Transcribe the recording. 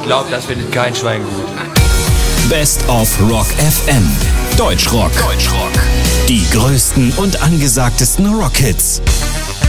Ich glaube, das findet kein Schwein gut. Best of Rock FM. Deutschrock. Die größten und angesagtesten Rockhits.